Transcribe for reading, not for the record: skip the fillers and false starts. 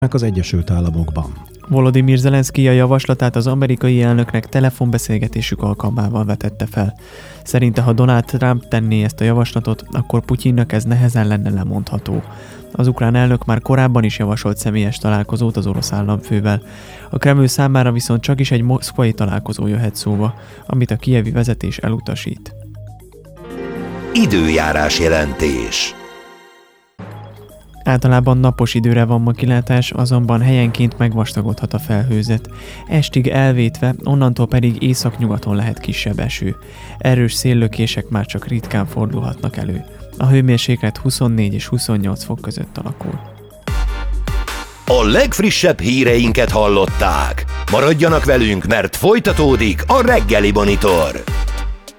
az Egyesült Államokban. Volodymyr Zelenszkij a javaslatát az amerikai elnöknek telefonbeszélgetésük alkalmával vetette fel. Szerinte, ha Donald Trump tenné ezt a javaslatot, akkor Putyinnak ez nehezen lenne lemondható. Az ukrán elnök már korábban is javasolt személyes találkozót az orosz államfővel. A Kreml számára viszont csak is egy moszkvai találkozó jöhet szóba, amit a kijevi vezetés elutasít. Időjárás jelentés. Általában napos időre van ma kilátás, azonban helyenként megvastagodhat a felhőzet. Estig elvétve, onnantól pedig északnyugaton lehet kisebb eső. Erős széllökések már csak ritkán fordulhatnak elő. A hőmérséklet 24 és 28 fok között alakul. A legfrissebb híreinket hallották. Maradjanak velünk, mert folytatódik a Reggeli Monitor.